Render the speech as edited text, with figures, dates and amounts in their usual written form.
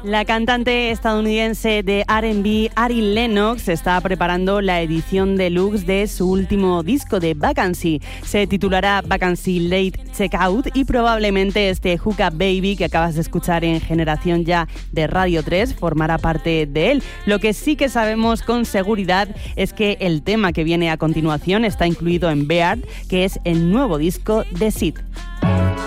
La cantante estadounidense de R&B Ari Lennox está preparando la edición deluxe de su último disco de Vacancy. Se titulará Vacancy Late Checkout y probablemente este Hook Up Baby que acabas de escuchar en Generación Ya de Radio 3 formará parte de él. Lo que sí que sabemos con seguridad es que el tema que viene a continuación está incluido en Beard, que es el nuevo disco de Sid.